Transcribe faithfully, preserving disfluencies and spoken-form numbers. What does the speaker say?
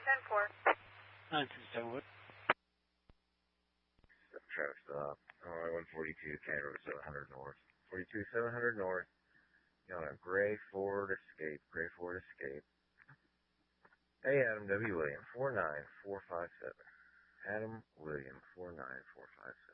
ten four. nine two seven what? Traffic stop. Alright, one forty-two, County Road seven hundred North. forty-two, seven hundred North. You're on a gray Ford Escape. Gray Ford Escape. Hey, Adam W. William, four nine four five seven. Adam William, four nine four five seven.